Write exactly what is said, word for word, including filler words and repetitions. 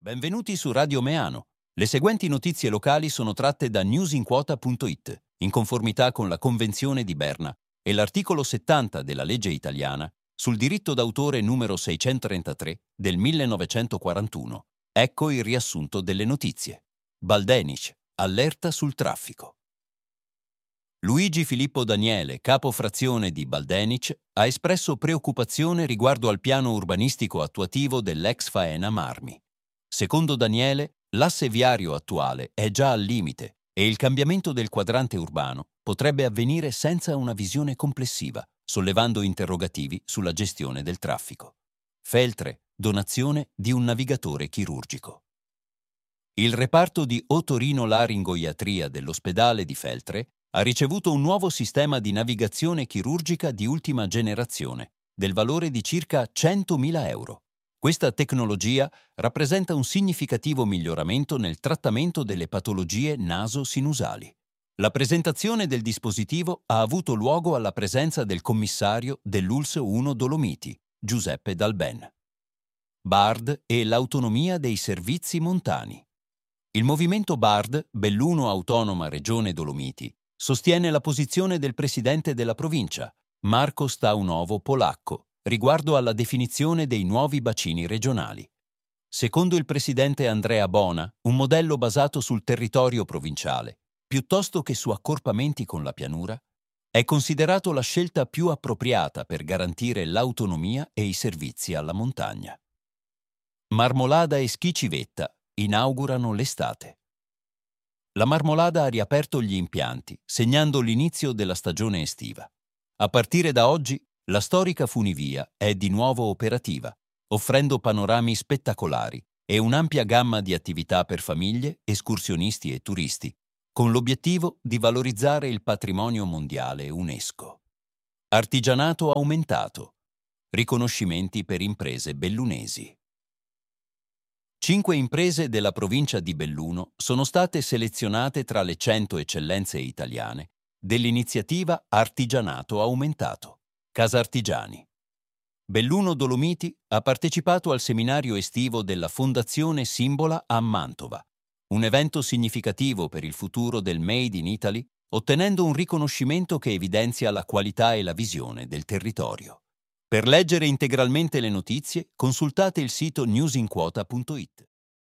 Benvenuti su Radio Meano. Le seguenti notizie locali sono tratte da newsinquota punto it, in conformità con la Convenzione di Berna e l'articolo settanta della legge italiana sul diritto d'autore numero seicentotrentatré del millenovecentoquarantuno. Ecco il riassunto delle notizie. Baldenic, allerta sul traffico. Luigi Filippo Daniele, capo frazione di Baldenic, ha espresso preoccupazione riguardo al piano urbanistico attuativo dell'ex Faena Marmi. Secondo Daniele, l'asse viario attuale è già al limite e il cambiamento del quadrante urbano potrebbe avvenire senza una visione complessiva, sollevando interrogativi sulla gestione del traffico. Feltre, donazione di un navigatore chirurgico. Il reparto di otorino-laringoiatria dell'ospedale di Feltre ha ricevuto un nuovo sistema di navigazione chirurgica di ultima generazione, del valore di circa centomila euro. Questa tecnologia rappresenta un significativo miglioramento nel trattamento delle patologie naso-sinusali. La presentazione del dispositivo ha avuto luogo alla presenza del commissario dell'U L S S uno Dolomiti, Giuseppe Dalben. BARD e l'autonomia dei servizi montani. Il movimento BARD, Belluno Autonoma Regione Dolomiti, sostiene la posizione del presidente della provincia, Marco Staunovo Polacco, riguardo alla definizione dei nuovi bacini regionali. Secondo il presidente Andrea Bona, un modello basato sul territorio provinciale, piuttosto che su accorpamenti con la pianura, è considerato la scelta più appropriata per garantire l'autonomia e i servizi alla montagna. Marmolada e Schi Civetta inaugurano l'estate. La Marmolada ha riaperto gli impianti, segnando l'inizio della stagione estiva. A partire da oggi, la storica funivia è di nuovo operativa, offrendo panorami spettacolari e un'ampia gamma di attività per famiglie, escursionisti e turisti, con l'obiettivo di valorizzare il patrimonio mondiale UNESCO. Artigianato aumentato. Riconoscimenti per imprese bellunesi. Cinque imprese della provincia di Belluno sono state selezionate tra le cento eccellenze italiane dell'iniziativa Artigianato Aumentato. Casartigiani. Belluno Dolomiti ha partecipato al seminario estivo della Fondazione Simbola a Mantova, un evento significativo per il futuro del Made in Italy, ottenendo un riconoscimento che evidenzia la qualità e la visione del territorio. Per leggere integralmente le notizie, consultate il sito newsinquota punto it.